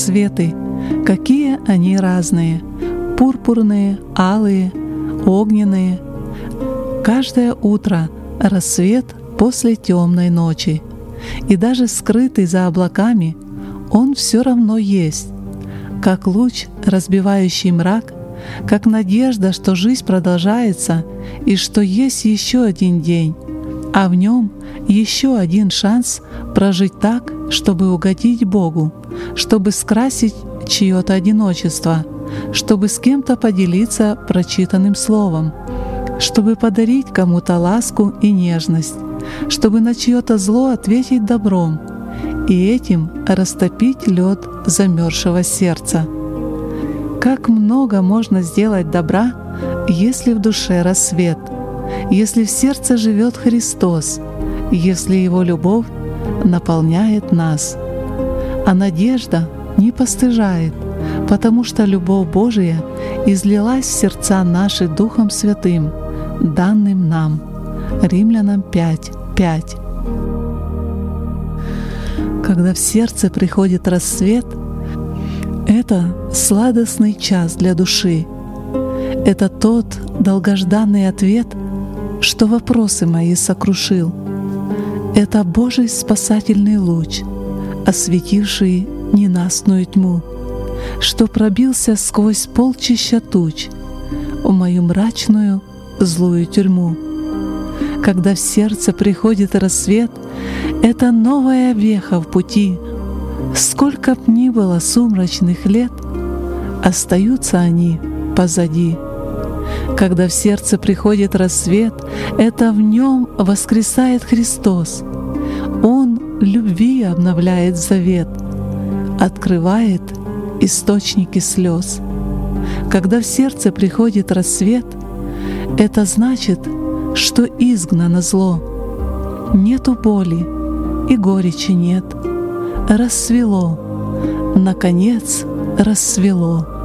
Цветы, какие они разные, пурпурные, алые, огненные. Каждое утро рассвет после темной ночи, и даже скрытый за облаками он все равно есть, как луч, разбивающий мрак, как надежда, что жизнь продолжается и что есть еще один день, а в нем еще один шанс прожить так, чтобы угодить Богу, чтобы скрасить чье-то одиночество, чтобы с кем-то поделиться прочитанным словом, чтобы подарить кому-то ласку и нежность, чтобы на чье-то зло ответить добром и этим растопить лед замерзшего сердца. Как много можно сделать добра, если в душе рассвет, если в сердце живет Христос, если Его любовь наполняет нас. А надежда не постыжает, потому что любовь Божия излилась в сердца наши Духом Святым, данным нам. Римлянам 5:5. Когда в сердце приходит рассвет, это сладостный час для души. Это тот долгожданный ответ, что вопросы мои сокрушил. Это Божий спасательный луч, осветивший ненастную тьму, что пробился сквозь полчища туч в мою мрачную злую тюрьму. Когда в сердце приходит рассвет, это новая веха в пути. Сколько б ни было сумрачных лет, остаются они позади. Когда в сердце приходит рассвет, это в нем воскресает Христос. Он любви обновляет завет, открывает источники слез. Когда в сердце приходит рассвет, это значит, что изгнано зло. Нету боли и горечи нет. Рассвело, наконец рассвело.